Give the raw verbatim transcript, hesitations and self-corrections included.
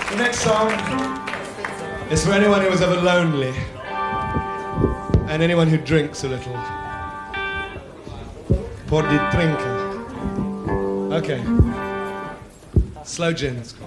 The next song is for anyone who was ever lonely and anyone who drinks a little. Por di trinken. Okay. Slow gin, it's called.